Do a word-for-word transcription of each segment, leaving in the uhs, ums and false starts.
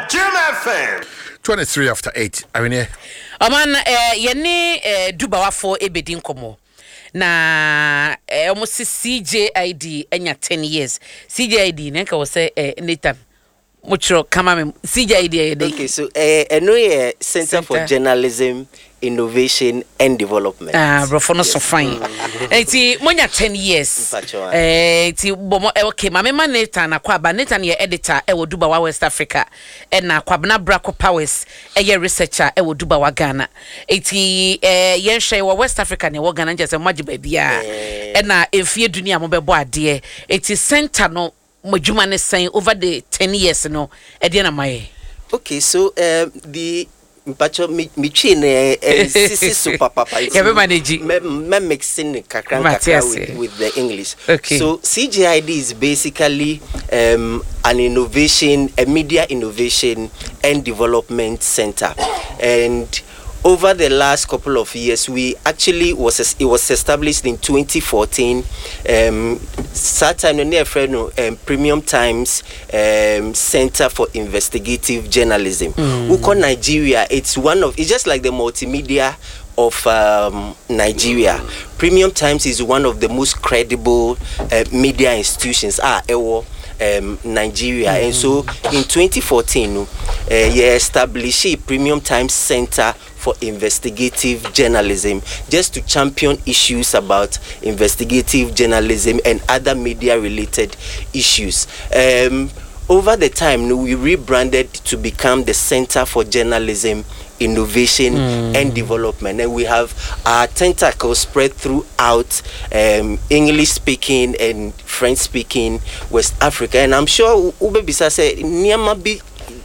Jim F M. twenty-three after eight. I mean, Oman, eh, yeni eh, dubawa for ebedin komo. Na eh, almost C J I D enya ten years. C J I D nenka was eh, Nathan. Mucho kama C J I D. Okay, so eh, uh, no uh, Center, Center for Journalism, Innovation and Development. Ah, bro, for no so fine. Eti monya ten years. Eh, eti bomo okay, mama man Nathan akwa ba Nathan ye editor e wo Dubawa West Africa. E na kwabna Brako Powers e ye researcher e wo Dubawa Ghana. Eti eh yen hwe wo West Africa ne wo Ghana njese maji ba bia. E na efie dunia mo bebo ade. Eti center no majuma ne sen over the ten years no e de na maye. Okay, so um the Mpacho mi mi chine eh sisi super papa. Yeah, me manage. Me me mixing kakran kakra with, with the English. Okay. So C J I D is basically um an innovation, a media innovation and development center, and over the last couple of years, we actually was it was established in twenty fourteen. Um, Saturn near um, Premium Times um, Center for Investigative Journalism. Mm. Uko Nigeria, it's one of it's just like the multimedia of um, Nigeria. Premium Times is one of the most credible uh, media institutions. Ah, ewo. Um, Nigeria, mm. and so in twenty fourteen, uh, you established a Premium Times Center for Investigative Journalism, just to champion issues about investigative journalism and other media-related issues. Um, over the time, we rebranded to become the Center for Journalism, Innovation mm. and Development, and we have our tentacles spread throughout um, English-speaking and French-speaking West Africa. And I'm sure Ube Bisa said, "Niama bi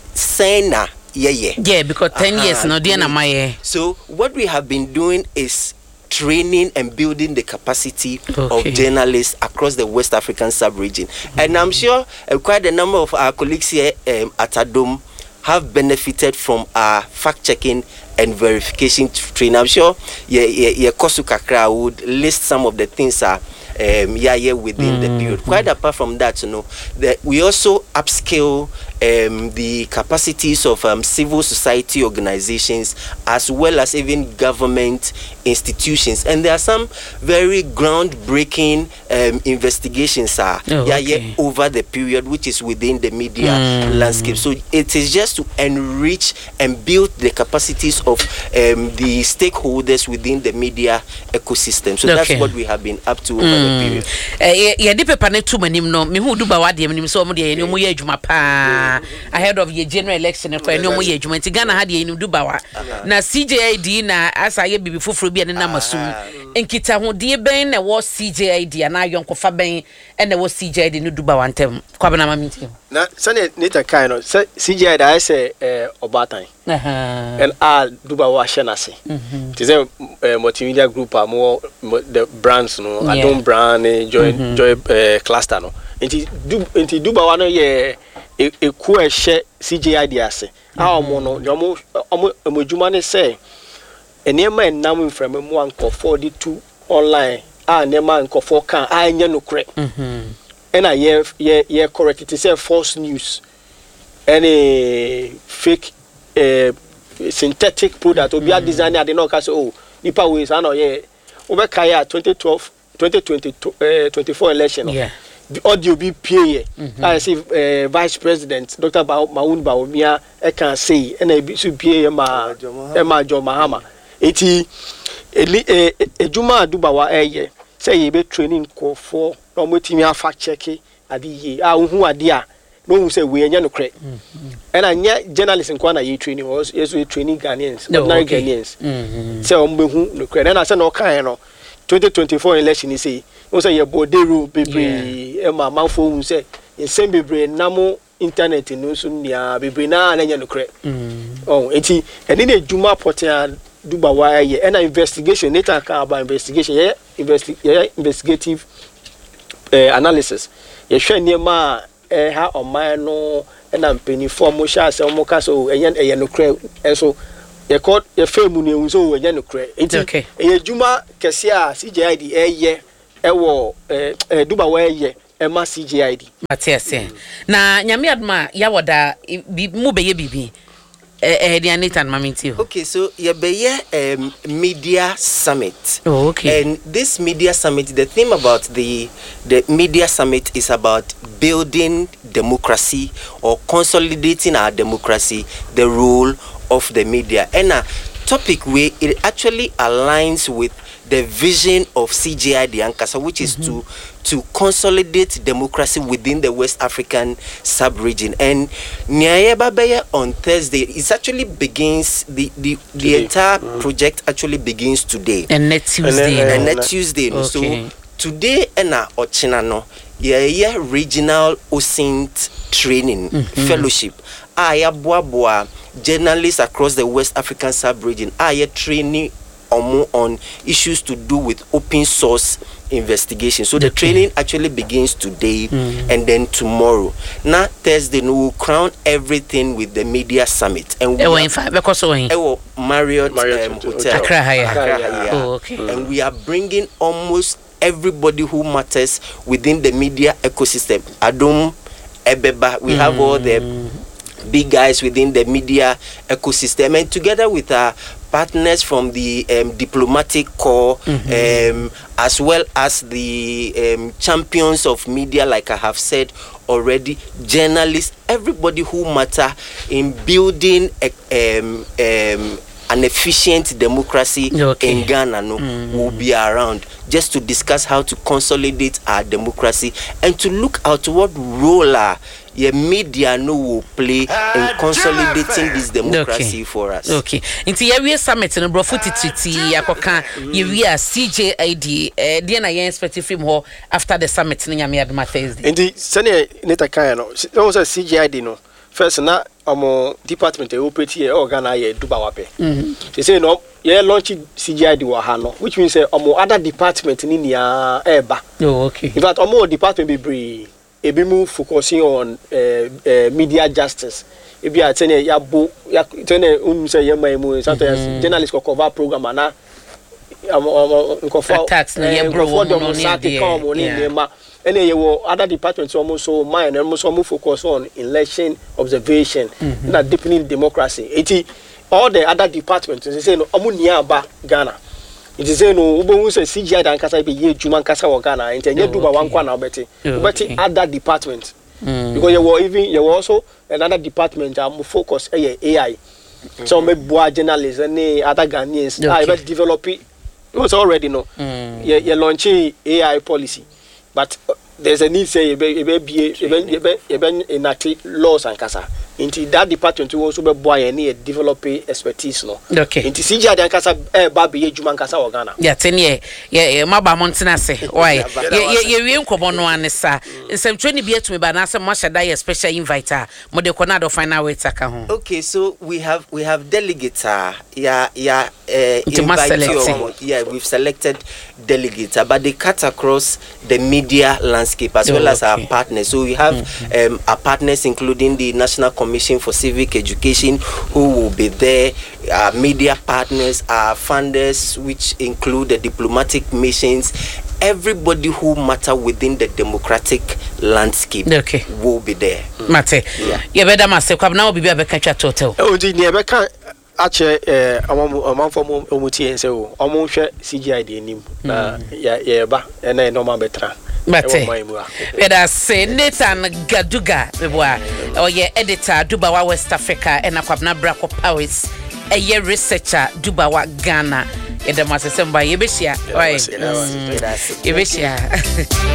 sena." Yeah, yeah. Yeah, because ten uh-huh. years no dear na my. So what we have been doing is training and building the capacity okay. of journalists across the West African sub-region. Mm-hmm. And I'm sure uh, quite a number of our colleagues here um, at Adom have benefited from our fact-checking and verification training. I'm sure yeah, yeah, yeah, Kosu Kakra would list some of the things are um, yeah, yeah, within mm. the period. Quite apart from that, you know, that we also upscale um, the capacities of um, civil society organizations as well as even government institutions. And there are some very groundbreaking um, investigations are oh, yeah, okay. yeah, over the period, which is within the media mm. landscape. So it is just to enrich and build the capacities of um, the stakeholders within the media ecosystem. So okay. that's what we have been up to over mm. the period. Eh, yeah, the paper ne too many no. Me who do ba wadi me so mo de no mo ye adwuma pa ahead of your general election e kwa no mo ye adwuma. Ti Ghana ha de no do ba wa. Na C J I D na asa ye bibi foforo bi ne na masum. Enkita ho de ben na wo C J I D na yonkofa ben e na wo C J I D no do ba wa ntem. Kwa bana ma minti. Na sane nita kai no C J I D I say eh obatan. Aha. And all Duba wa shenase. Mhm. It is a multimedia group are more the brands no. I don't brand joy joy cluster no. Inti du inti Duba wa no ye e ku e she C J I D ase. Ah omo no omo omo emojuma ne say enema enam mfrem mu anko forty-two online ah enema anko four kan ah enye no kre. Mhm. And I ye ye ye correct it is a false news. Any fake uh, synthetic product or be a designer they know say oh nipa ways I know yeah over kaya twenty twelve twenty twenty uh, twenty-four election yeah the audio be pay mm-hmm. I see uh, Vice President Doctor Maun Bawumia I can say and I be so pay ma ma Jo Mahama eti ejuma dubawa eye say ye be training ko for no motimi afa check ade ye ah hu ade a no hu say we enya no kre and anya journalism kwa na ye training was yes we training Ghanaians no, ordinary okay. Ghanaians mhm say o mbe hu no kre na say no kan no twenty twenty-four election is say o say ye boderu bebre e ma manfo hu say ye sem bebre namo internet no so nia bebre na na enya no kre mhm oh enti eni na djuma potia duba wa ye and investigation data ka about investigation ye investi ye investigative uh, analysis ye hwe niema eh ha oman no na mpeni form sha se mo ka so enye eye no kra enso ye call ye femu ne hu so enye no kra enti eye juma kese a C J I D eye ewo eh duba wa eye Emma C G I D. Matiase. Na nyame adma ya woda mu beye bibi. Eh eh Nathan Maminti. Okay, so yebeye um media summit. Oh, okay. And this media summit, the theme about the the media summit is about building democracy or consolidating our democracy, the role of the media. And a topic where it actually aligns with the vision of C G I D Ankasa, which is mm-hmm. to to consolidate democracy within the West African sub-region. And Nyayebabeye on Thursday, it actually begins, the, the, the entire mm. project actually begins today. And next Tuesday. And, uh, and next Tuesday. Okay. So today, ena ochinano, yeah, regional O S I N T training mm-hmm. fellowship. Aya boa boa journalists across the West African sub-region. Aya training on issues to do with open source investigation. So the okay. training actually begins today mm. and then tomorrow. Now Thursday we will crown everything with the media summit. And we are, in fact, because we are Marriott, Marriott um, Hotel. Accra, yeah. Accra, yeah. Oh, okay. mm. And we are bringing almost everybody who matters within the media ecosystem. Adum, Ebeba, we mm. have all the big guys within the media ecosystem, and together with our partners from the um, diplomatic corps, mm-hmm. um, as well as the um, champions of media, like I have said already, journalists, everybody who matter in building a, um, um, an efficient democracy okay. in Ghana no, mm-hmm. will be around just to discuss how to consolidate our democracy and to look at what role our your media no will play in consolidating this democracy okay. for us. Okay. Inti ya we summit no brofo tititi yakoka ye we C G I D eh dey na yen expect film ho after the summit no nyame adoma Thursday. Inti sene neta kan no no say C G I D no first na omo department e operate here organ aye duba wape. Mhm. They say no ye launch C G I D wa ha no, which means say omo other department ni nia eba. Oh okay. In fact omo department be bree ebi mu focusing on uh, uh, media justice. Ebi a tene ya bo ya tene un say yema mu sometimes journalists ko cover program na ko for attacks na ye bro no sati come on in ma ene ye wo other departments almost so mine and almost so focus on election observation mm-hmm. na deepening democracy. Eti all the other departments they say no omu nia ba Ghana. It is no ubo say C G I dan kasa be ye juma kasa wo Ghana enye duba wankwa na obeti obeti other department mm. because you were even you were also another department am focus eh A I mm-hmm. so me boa journalists and other Ghanaians okay. I be develop it was already no mm. you, you launch A I policy but uh, there's a need say you be be be be enact laws and kasa into that department we also be boy any develop expertise no okay into C G I dan kasa eh ba be juma kasa wo Ghana ya tene ye maba montena se why ye ye we nkomo no anesa nsem tweni bi etumi ba na se mo shada ye special inviter mo de konado final way taka ho. Okay, so we have we have delegates uh, yeah yeah uh, invite yeah we've selected delegates uh, but they cut across the media landscape as oh, well as okay. our partners. So we have mm-hmm. um, our partners including the National Commission for Civic Education who will be there, our media partners, our funders which include the diplomatic missions, everybody who matter within the democratic landscape okay. will be there. Mm. Mate, yeah. You better must come now. Be able to catch a total. Oh, the never can actually. Eh, among from Omuti and so among C G I D nim. Na yeah yeah ba. And I normal better. Mate, weda say Nathan Gaduga beboa o ye editor Dubawa West Africa and akwabna brako Paris a ye researcher Dubawa Ghana. Yeda masese mba yebeshia. Oi. Yebeshia.